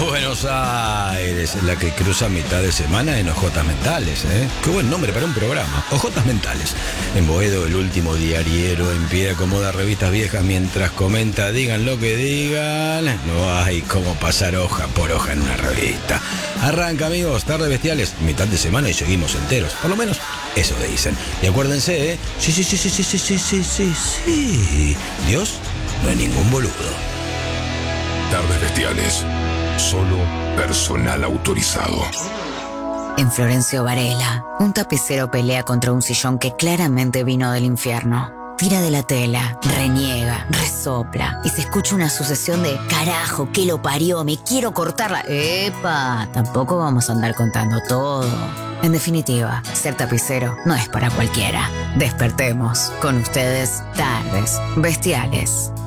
Buenos Aires, la que cruza mitad de semana en Ojotas Mentales, ¿eh? Qué buen nombre para un programa. Ojotas Mentales. En Boedo, el último diariero en pie acomoda revistas viejas mientras comenta, digan lo que digan. No hay como pasar hoja por hoja en una revista. Arranca, amigos, Tardes Bestiales, mitad de semana y seguimos enteros. Por lo menos eso dicen. Y acuérdense, ¿eh? Sí. Dios no es ningún boludo. Tardes Bestiales. Solo personal autorizado. En Florencio Varela, un tapicero pelea contra un sillón que claramente vino del infierno. Tira de la tela, reniega, resopla y se escucha una sucesión de carajo, que lo parió, me quiero cortarla. ¡Epa! Tampoco vamos a andar contando todo. En definitiva, ser tapicero no es para cualquiera. Despertemos con ustedes Tardes Bestiales.